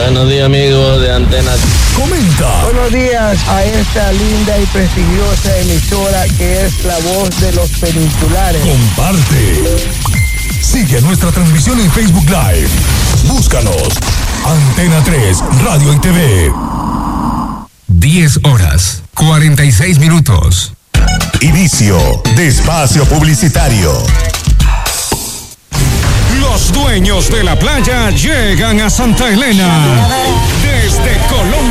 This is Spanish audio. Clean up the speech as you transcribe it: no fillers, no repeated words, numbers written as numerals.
Buenos días, amigos de Antena. Comenta. Buenos días a esta linda y prestigiosa emisora que es la voz de los peninsulares. Comparte. Sigue nuestra transmisión en Facebook Live. Búscanos. Antena 3, Radio y TV. 10:46. Inicio de espacio publicitario. Los dueños de la playa llegan a Santa Elena desde Colombia.